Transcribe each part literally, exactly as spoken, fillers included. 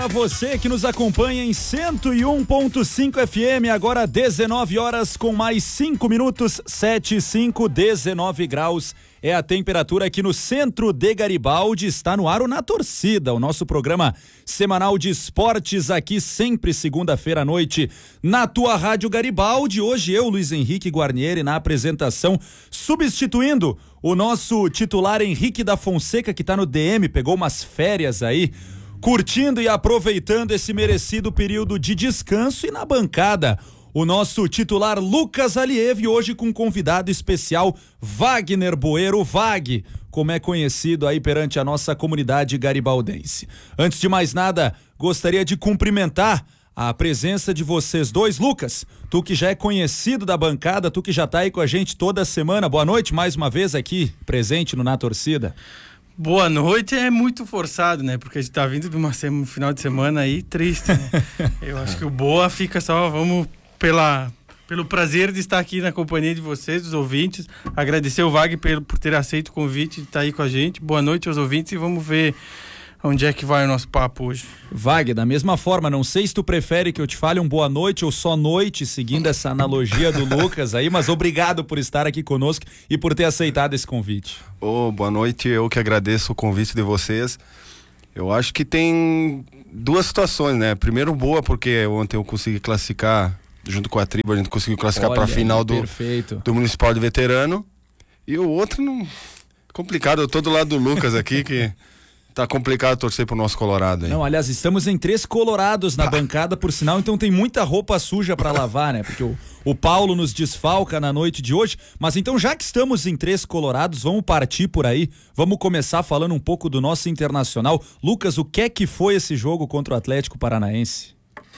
para você que nos acompanha em cento e um ponto cinco F M, agora dezenove horas com mais cinco minutos, sete e cinco, dezenove graus. É a temperatura aqui no centro de Garibaldi. Está no ar o Na Torcida, o nosso programa semanal de esportes aqui sempre segunda-feira à noite na tua Rádio Garibaldi. Hoje eu, Luiz Henrique Guarnieri, na apresentação, substituindo o nosso titular Henrique da Fonseca, que está no D M, pegou umas férias aí, curtindo e aproveitando esse merecido período de descanso. E na bancada, o nosso titular Lucas Aliev, hoje com um convidado especial, Wagner Boeiro, Vag, como é conhecido aí perante a nossa comunidade garibaldense. Antes de mais nada, gostaria de cumprimentar a presença de vocês dois. Lucas, tu que já é conhecido da bancada, tu que já tá aí com a gente toda semana, boa noite mais uma vez aqui, presente no Na Torcida. Boa noite é muito forçado, né? Porque a gente tá vindo de uma sema, um final de semana aí triste, né? Eu acho que o boa fica só, vamos pela, pelo prazer de estar aqui na companhia de vocês, dos ouvintes. Agradecer o Vag por, por ter aceito o convite de estar aí com a gente. Boa noite aos ouvintes e vamos ver onde é que vai o nosso papo hoje. Vag, da mesma forma, não sei se tu prefere que eu te fale um boa noite ou só noite, seguindo essa analogia do Lucas aí, mas obrigado por estar aqui conosco e por ter aceitado esse convite. Ô, oh, boa noite, eu que agradeço o convite de vocês. Eu acho que tem duas situações, né? Primeiro, boa, porque ontem eu consegui classificar, junto com a tribo, a gente conseguiu classificar para a final do, do Municipal de Veterano. E o outro, não... complicado, eu tô do lado do Lucas aqui, que tá complicado torcer pro nosso Colorado aí. Não, aliás, estamos em três colorados na ah. bancada, por sinal, então tem muita roupa suja para lavar, né? Porque o, o Paulo nos desfalca na noite de hoje, mas então já que estamos em três colorados, vamos partir por aí, vamos começar falando um pouco do nosso Internacional. Lucas, o que é que foi esse jogo contra o Atlético Paranaense?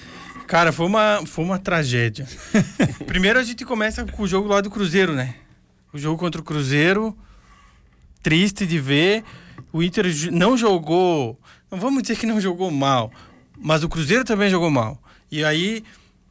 Cara, foi uma, foi uma tragédia. Primeiro a gente começa com o jogo lá do Cruzeiro, né? O jogo contra o Cruzeiro, triste de ver. O Inter não jogou, não vamos dizer que não jogou mal, mas o Cruzeiro também jogou mal. E aí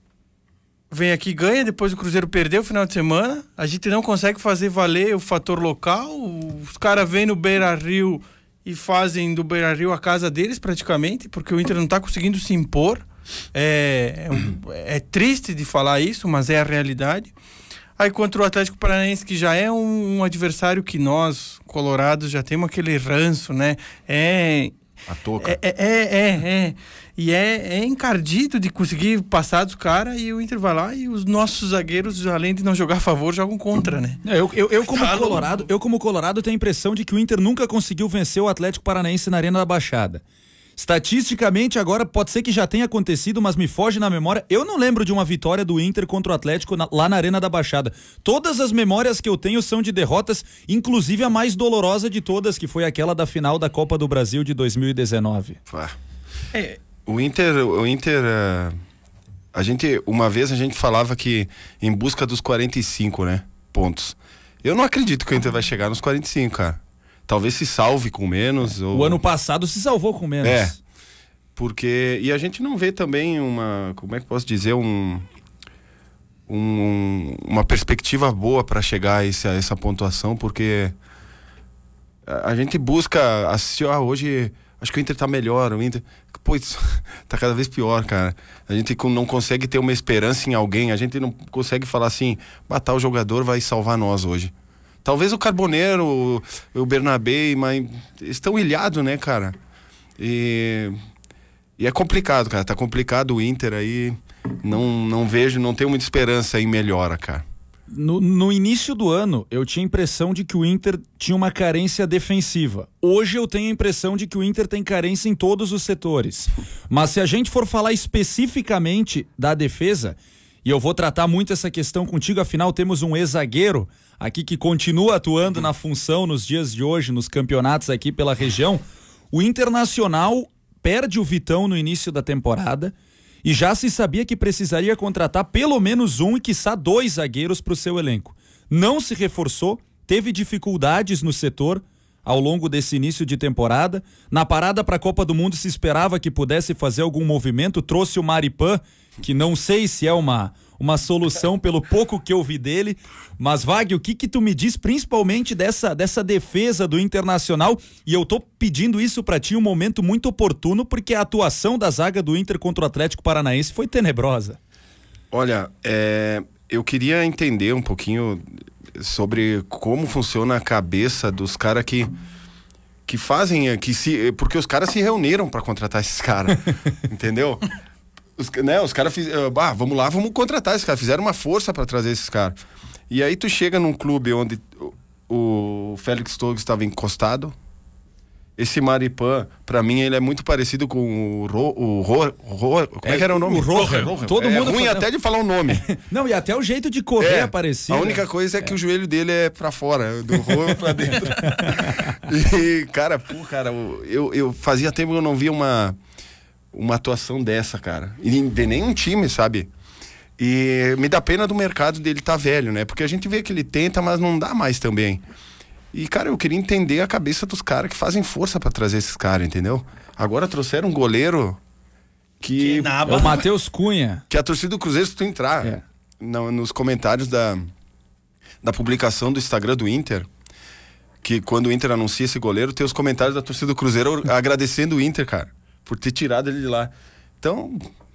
vem aqui, ganha, depois o Cruzeiro perdeu o final de semana, a gente não consegue fazer valer o fator local, os caras vêm no Beira-Rio e fazem do Beira-Rio a casa deles praticamente, porque o Inter não está conseguindo se impor. É, é, um, é triste de falar isso, mas é a realidade. Aí contra o Atlético Paranaense, que já é um, um adversário que nós, colorados, já temos aquele ranço, né? É... A touca. É, é, é, é, é. E é, é encardido de conseguir passar dos caras, e o Inter vai lá e os nossos zagueiros, além de não jogar a favor, jogam contra, né? Eu, eu, eu, como tá colorado, eu como colorado tenho a impressão de que o Inter nunca conseguiu vencer o Atlético Paranaense na Arena da Baixada. Estatisticamente, agora pode ser que já tenha acontecido, mas me foge na memória. Eu não lembro de uma vitória do Inter contra o Atlético na, lá na Arena da Baixada. Todas as memórias que eu tenho são de derrotas, inclusive a mais dolorosa de todas, que foi aquela da final da Copa do Brasil de dois mil e dezenove. É. O Inter, o Inter, a gente, uma vez a gente falava que em busca dos quarenta e cinco, né, pontos. Eu não acredito que o Inter vai chegar nos quarenta e cinco, cara. Talvez se salve com menos. É. Ou... O ano passado se salvou com menos. É, porque... E a gente não vê também uma... Como é que posso dizer? Um, um, uma perspectiva boa para chegar a, esse, a essa pontuação, porque a, a gente busca assistir... Ah, hoje acho que o Inter tá melhor. O Inter... Pois, tá cada vez pior, cara. A gente não consegue ter uma esperança em alguém. A gente não consegue falar assim... Batar o jogador vai salvar nós hoje. Talvez o Carboneiro, o, o Bernabé, mas estão ilhados, né, cara? E, e é complicado, cara. Tá complicado o Inter aí. Não, não vejo, não tenho muita esperança em melhora, cara. No, no início do ano, eu tinha a impressão de que o Inter tinha uma carência defensiva. Hoje eu tenho a impressão de que o Inter tem carência em todos os setores. Mas se a gente for falar especificamente da defesa, e eu vou tratar muito essa questão contigo, afinal temos um ex-zagueiro aqui que continua atuando na função nos dias de hoje, nos campeonatos aqui pela região. O Internacional perde o Vitão no início da temporada e já se sabia que precisaria contratar pelo menos um e quiçá dois zagueiros para o seu elenco. Não se reforçou, teve dificuldades no setor ao longo desse início de temporada. Na parada para a Copa do Mundo se esperava que pudesse fazer algum movimento, trouxe o Maripan, que não sei se é uma, uma solução pelo pouco que eu vi dele. Mas, Vag, o que que tu me diz principalmente dessa, dessa defesa do Internacional? E eu tô pedindo isso pra ti um momento muito oportuno, porque a atuação da zaga do Inter contra o Atlético Paranaense foi tenebrosa. Olha, é, eu queria entender um pouquinho sobre como funciona a cabeça dos caras que que fazem, que se, porque os caras se reuniram para contratar esses caras, entendeu? Os, né, os caras fizeram, ah, vamos lá, vamos contratar esses caras, fizeram uma força para trazer esses caras. E aí tu chega num clube onde o, o Félix Torres estava encostado. Esse Maripan, pra mim, ele é muito parecido com o Ro... O Ro, Ro como é, é que era o nome? O Roger. Todo é mundo ruim fala... até de falar o nome. Não, e até o jeito de correr é, é parecido. A única coisa é que é. o joelho dele é pra fora, do Ro pra dentro. E, cara, pô, cara, eu, eu fazia tempo que eu não via uma, uma atuação dessa, cara. E de nenhum time, sabe? E me dá pena do mercado dele tá velho, né? Porque a gente vê que ele tenta, mas não dá mais também. E, cara, eu queria entender a cabeça dos caras que fazem força pra trazer esses caras, entendeu? Agora trouxeram um goleiro que... que é o Matheus Cunha. Que a torcida do Cruzeiro, se tu entrar é. no, nos comentários da, da publicação do Instagram do Inter, que quando o Inter anuncia esse goleiro, tem os comentários da torcida do Cruzeiro agradecendo o Inter, cara, por ter tirado ele de lá. Então...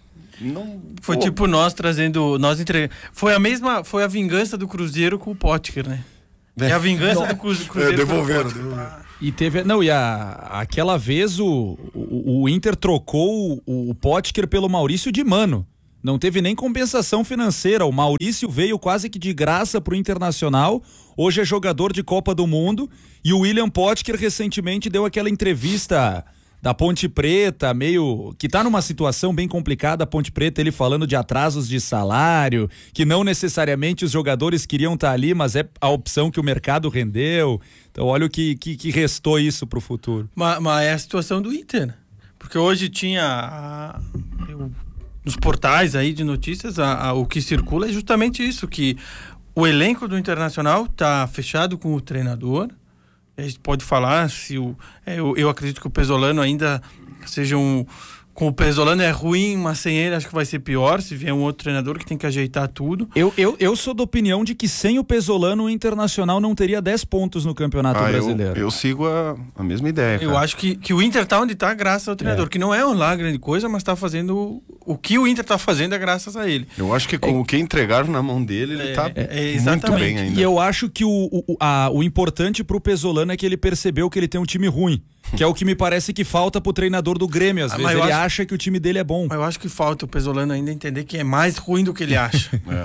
Não, foi pô. tipo nós trazendo... Nós entre... Foi a mesma... Foi a vingança do Cruzeiro com o Potker, né? É a vingança do Cruzeiro. É, devolveram. devolveram. E teve, não, e a, aquela vez o, o, o Inter trocou o, o Potker pelo Maurício de Mano. Não teve nem compensação financeira. O Maurício veio quase que de graça pro Internacional. Hoje é jogador de Copa do Mundo. E o William Potker recentemente deu aquela entrevista da Ponte Preta, meio que tá numa situação bem complicada, a Ponte Preta, ele falando de atrasos de salário, que não necessariamente os jogadores queriam estar ali, mas é a opção que o mercado rendeu. Então olha o que, que, que restou isso pro futuro. Mas, mas é a situação do Inter, porque hoje tinha a, eu, nos portais aí de notícias, a, a, o que circula é justamente isso, que o elenco do Internacional tá fechado com o treinador. A gente pode falar se o... Eu, eu acredito que o Pesolano ainda seja um... Com o Pesolano é ruim, mas sem ele acho que vai ser pior, se vier um outro treinador que tem que ajeitar tudo. Eu, eu, eu sou da opinião de que sem o Pesolano o Internacional não teria dez pontos no Campeonato ah, Brasileiro. Eu, eu sigo a, a mesma ideia, cara. Eu acho que, que o Inter tá onde tá graças ao treinador, é. que não é lá grande coisa, mas tá fazendo... O, o que o Inter tá fazendo é graças a ele. Eu acho que com é, o que entregaram na mão dele, ele é, tá é, muito bem ainda. E eu acho que o, o, a, o importante pro Pesolano é que ele percebeu que ele tem um time ruim. Que é o que me parece que falta pro treinador do Grêmio. Às ah, vezes ele acho, acha que o time dele é bom. Eu acho que falta o Pesolano ainda entender que é mais ruim do que ele acha. é.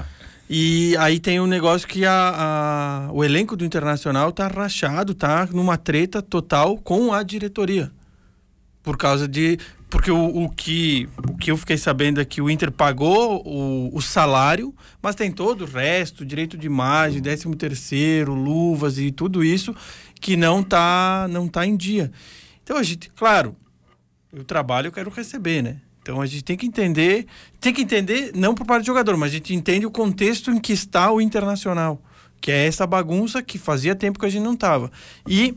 E aí tem um negócio que a, a, o elenco do Internacional tá rachado, tá numa treta total com a diretoria. Por causa de... Porque o, o, que, o que eu fiquei sabendo é que o Inter pagou o, o salário, mas tem todo o resto, direito de imagem, décimo terceiro, luvas e tudo isso, que não tá, não tá em dia. Então a gente, claro, eu trabalho, eu quero receber, né? Então a gente tem que entender, tem que entender, não por parte do jogador, mas a gente entende o contexto em que está o Internacional, que é essa bagunça que fazia tempo que a gente não tava. E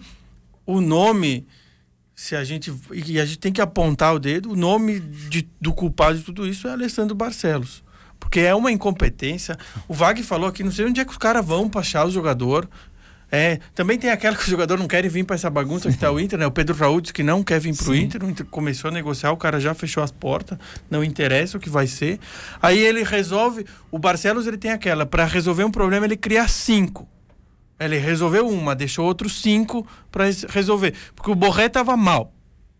o nome... Se a gente, e a gente tem que apontar o dedo, o nome de, do culpado de tudo isso é Alessandro Barcelos. Porque é uma incompetência. O Vag falou aqui, não sei onde é que os caras vão para achar o jogador. É, também tem aquela que o jogador não quer vir para essa bagunça que tá o Inter, né? O Pedro Raul disse que não quer vir pro Inter, o Inter começou a negociar, o cara já fechou as portas, não interessa o que vai ser. Aí ele resolve, o Barcelos ele tem aquela, para resolver um problema ele cria cinco. Ele resolveu uma, deixou outros cinco para resolver. Porque o Borré tava mal.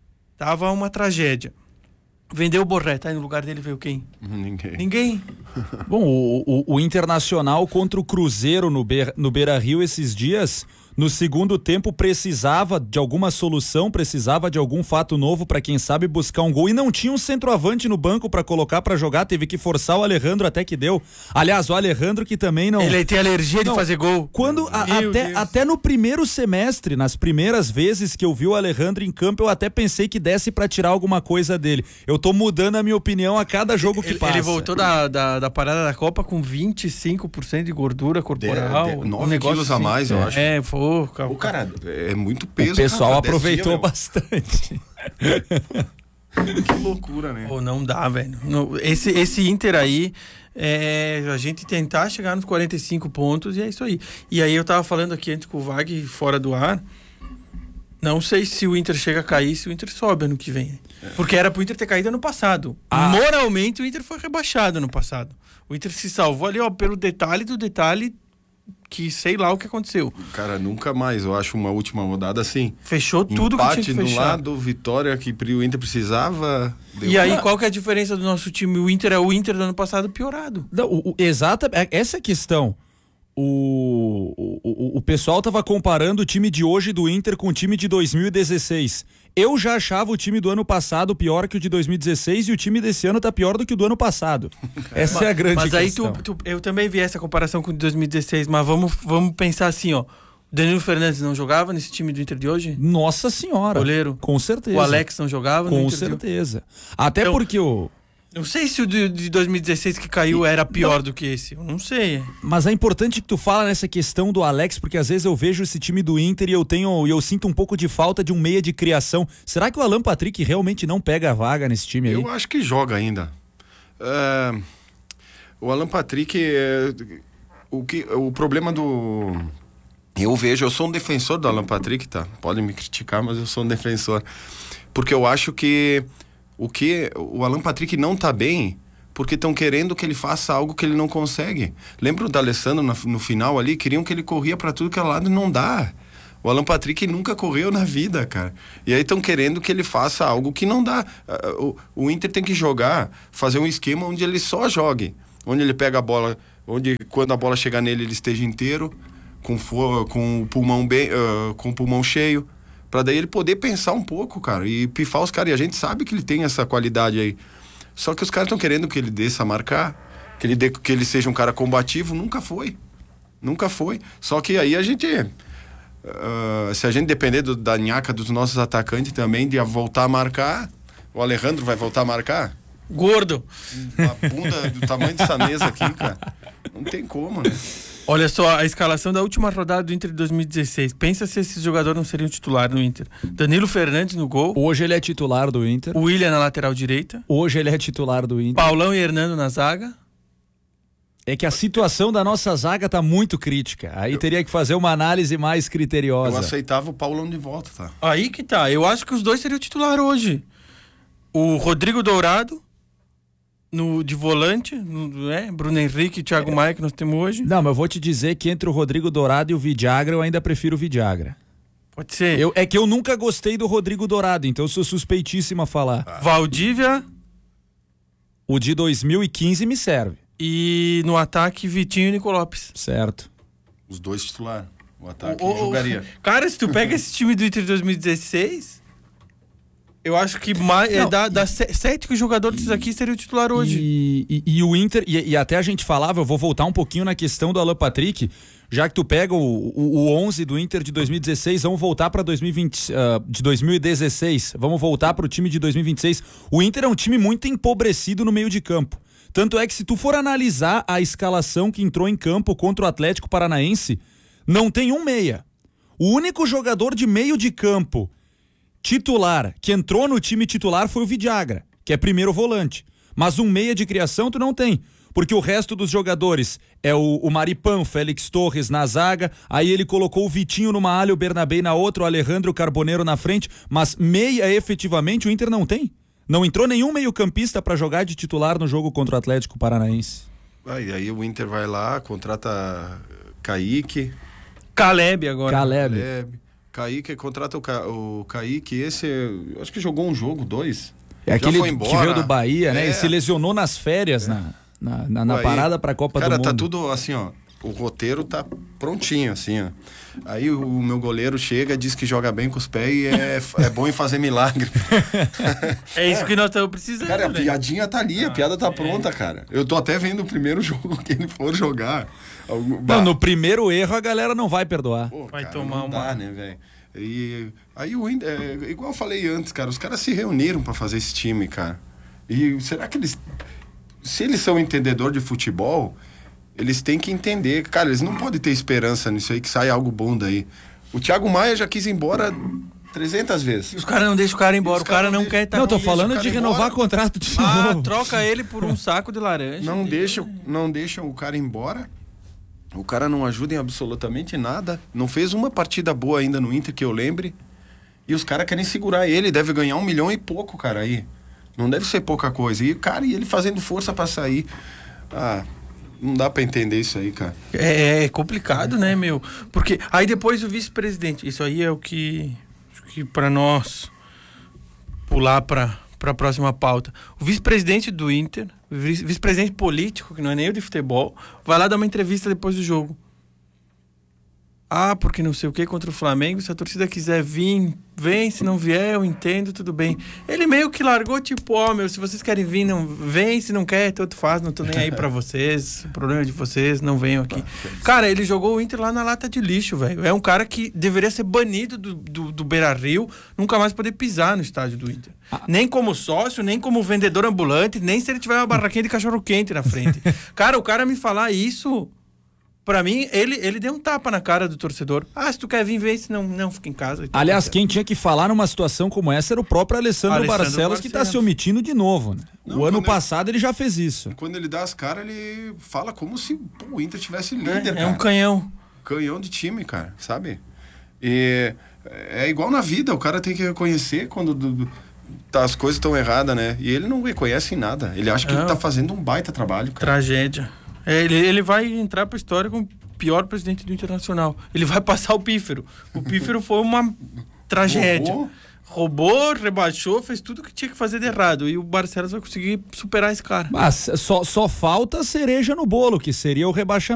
Tava uma tragédia. Vendeu o Borré, tá? Aí no lugar dele veio quem? Ninguém. Ninguém. Bom, o, o, o Internacional contra o Cruzeiro no, Be- no Beira-Rio esses dias, no segundo tempo precisava de alguma solução, precisava de algum fato novo para quem sabe buscar um gol e não tinha um centroavante no banco para colocar para jogar, teve que forçar o Alejandro até que deu. Aliás, o Alejandro que também não... Ele tem alergia não, de fazer gol. Quando a, até, até no primeiro semestre, nas primeiras vezes que eu vi o Alejandro em campo, eu até pensei que desse para tirar alguma coisa dele. Eu tô mudando a minha opinião a cada jogo que ele, passa. Ele voltou da, da, da parada da Copa com vinte e cinco por cento de gordura corporal. De, de, nove quilos assim, a mais, eu é, acho. É, foi. O cara, é muito peso. O pessoal cara, aproveitou dias, bastante. Que loucura, né? Pô, não dá, velho. Não, esse, esse Inter aí, é a gente tentar chegar nos quarenta e cinco pontos e é isso aí. E aí eu tava falando aqui antes com o Vag, fora do ar, não sei se o Inter chega a cair, se o Inter sobe ano que vem. É. Porque era pro Inter ter caído ano passado. Ah. Moralmente, o Inter foi rebaixado ano passado. O Inter se salvou ali, ó, pelo detalhe do detalhe que sei lá o que aconteceu. Cara, nunca mais. Eu acho uma última rodada assim. Fechou tudo que tinha que fechar. Empate no lado, vitória que o Inter precisava. E aí, qual que é a diferença do nosso time? O Inter é o Inter do ano passado piorado. Não, o, o, exata, essa é a questão. O, o, o pessoal tava comparando o time de hoje do Inter com o time de dois mil e dezesseis. Eu já achava o time do ano passado pior que o de dois mil e dezesseis e o time desse ano tá pior do que o do ano passado. Essa mas, é a grande mas questão. Mas aí tu, tu, eu também vi essa comparação com o de dois mil e dezesseis, mas vamos, vamos pensar assim, ó. Danilo Fernandes não jogava nesse time do Inter de hoje? Nossa senhora. Goleiro. Com certeza. O Alex não jogava com no Inter certeza. De... Até então, porque o... Não sei se o de, de dois mil e dezesseis que caiu era pior não. do que esse. Eu não sei. Mas é importante que tu fala nessa questão do Alex, porque às vezes eu vejo esse time do Inter e eu tenho, eu sinto um pouco de falta de um meia de criação. Será que o Alan Patrick realmente não pega a vaga nesse time aí? Eu acho que joga ainda. É, o Alan Patrick, é, o, que, o problema do... Eu vejo, eu sou um defensor do Alan Patrick, tá? Podem me criticar, mas eu sou um defensor. Porque eu acho que o que o Alan Patrick não tá bem porque estão querendo que ele faça algo que ele não consegue. Lembra o D'Alessandro no, no final ali? Queriam que ele corria para tudo que é lado e não dá. O Alan Patrick nunca correu na vida, cara. E aí estão querendo que ele faça algo que não dá. O, o Inter tem que jogar, fazer um esquema onde ele só jogue. Onde ele pega a bola, onde quando a bola chegar nele ele esteja inteiro, com, com, o, pulmão bem, uh, com o pulmão cheio. Pra daí ele poder pensar um pouco, cara, e pifar os caras. E a gente sabe que ele tem essa qualidade aí. Só que os caras estão querendo que ele desça a marcar, que ele, dê, que ele seja um cara combativo. Nunca foi. Nunca foi. Só que aí a gente... Uh, se a gente depender do, da nhaca dos nossos atacantes também, de voltar a marcar, o Alejandro vai voltar a marcar? Gordo. Uma bunda do tamanho dessa mesa aqui, cara. Não tem como, né? Olha só, a escalação da última rodada do Inter de dois mil e dezesseis. Pensa se esses jogadores não seriam titular no Inter. Danilo Fernandes no gol. Hoje ele é titular do Inter. O William na lateral direita. Hoje ele é titular do Inter. Paulão e Hernando na zaga. É que a situação da nossa zaga tá muito crítica. Aí eu, teria que fazer uma análise mais criteriosa. Eu aceitava o Paulão de volta, tá? Aí que tá. Eu acho que os dois seriam titular hoje. O Rodrigo Dourado no, de volante, no, é, Bruno Henrique e Thiago é. Maia que nós temos hoje. Não, mas eu vou te dizer que entre o Rodrigo Dourado e o Vidagra eu ainda prefiro o Vidagra. Pode ser. Eu, é que eu nunca gostei do Rodrigo Dourado, então eu sou suspeitíssimo a falar. Ah. Valdívia. O de dois mil e quinze me serve. E no ataque, Vitinho e Nico Lopes. Certo. Os dois titulares. O ataque o, o, jogaria. Cara, se tu pega esse time do Inter de dois mil e dezesseis, eu acho que mais, é, dá, dá sete jogadores aqui seriam titular hoje. E, e, e o Inter, e, e até a gente falava, eu vou voltar um pouquinho na questão do Alan Patrick, já que tu pega o, o, o onze do Inter de dois mil e dezesseis, vamos voltar para dois mil e vinte, uh, de dois mil e dezesseis, vamos voltar para o time de dois mil e vinte e seis. O Inter é um time muito empobrecido no meio de campo. Tanto é que se tu for analisar a escalação que entrou em campo contra o Atlético Paranaense, não tem um meia. O único jogador de meio de campo titular que entrou no time titular foi o Vidagra, que é primeiro volante. Mas um meia de criação tu não tem, porque o resto dos jogadores é o, o Maripan, o Félix Torres na zaga, aí ele colocou o Vitinho numa área, o Bernabé na outra, o Alejandro Carboneiro na frente, mas meia efetivamente o Inter não tem. Não entrou nenhum meio-campista para jogar de titular no jogo contra o Atlético Paranaense. Aí, aí o Inter vai lá, contrata Kaique. Caleb agora. Caleb. Caleb. Kaique contrata o, Ca... o Kaique. Esse, acho que jogou um jogo, dois. É aquele que veio do Bahia, né? É. E se lesionou nas férias, é. na, na, na, na aí, parada para a Copa cara, do Mundo. Cara, tá tudo assim, ó. O roteiro tá prontinho, assim, ó. Aí o, o meu goleiro chega, diz que joga bem com os pés e é, é bom em fazer milagre. É isso que nós estamos precisando. Cara, a né? piadinha tá ali, a piada tá é. pronta, cara. Eu tô até vendo o primeiro jogo que ele for jogar. Não, no primeiro erro a galera não vai perdoar. Pô, vai cara, tomar não uma... dá, né, velho? E aí o é, igual eu falei antes, cara, os caras se reuniram pra fazer esse time, cara. E será que eles... Se eles são entendedor de futebol... Eles têm que entender, cara, eles não podem ter esperança nisso aí, que sai algo bom daí. O Thiago Maia já quis ir embora trezentas vezes. Os caras não deixam o cara embora, Os o cara cara não não quer estar Não, tô deixa o falando cara de renovar embora. contrato de Ah, novo. troca ele por um saco de laranja. Não deixam, não deixam o cara embora. O cara não ajuda em absolutamente nada. Não fez uma partida boa ainda no Inter que eu lembre. E os caras querem segurar ele. Deve ganhar um milhão e pouco, cara, aí. Não deve ser pouca coisa. E, cara, e ele fazendo força pra sair. Ah, não dá pra entender isso aí, cara. É, é complicado, né, meu? Porque aí depois o vice-presidente. Isso aí é o que, que pra nós pular pra, pra próxima pauta. O vice-presidente do Inter, vice- vice-presidente político, que não é nem o de futebol, vai lá dar uma entrevista depois do jogo. Ah, porque não sei o que contra o Flamengo, se a torcida quiser vir, vem, se não vier, eu entendo, tudo bem. Ele meio que largou, tipo, ó, oh, meu, se vocês querem vir, não vem, se não quer, tanto faz, não tô nem aí pra vocês, o problema é de vocês, não venham aqui. Cara, ele jogou o Inter lá na lata de lixo, velho. É um cara que deveria ser banido do, do, do Beira-Rio, nunca mais poder pisar no estádio do Inter. Ah. Nem como sócio, nem como vendedor ambulante, nem se ele tiver uma barraquinha de cachorro-quente na frente. Cara, o cara me falar isso... Pra mim, ele, ele deu um tapa na cara do torcedor. Ah, se tu quer vir, vem, se não, não fica em casa. Então, aliás, quem tinha que falar numa situação como essa era o próprio Alessandro, Alessandro Barcelos, Barcelos, que tá se omitindo de novo, né? Não, o ano passado ele... ele já fez isso. Quando ele dá as caras, ele fala como se pô, o Inter tivesse líder, é, cara. É um canhão. Canhão de time, cara, sabe? E é igual na vida, o cara tem que reconhecer quando do, do, tá, as coisas estão erradas, né? E ele não reconhece em nada. Ele acha que não. Ele tá fazendo um baita trabalho, cara. Tragédia. É, ele, ele vai entrar pra história como o pior presidente do Internacional. Ele vai passar o Pífero. O Pífero foi uma tragédia. Roubou. Roubou, rebaixou, fez tudo que tinha que fazer de errado. E o Barcelos vai conseguir superar esse cara. Mas só, só falta cereja no bolo, que seria o rebaixamento.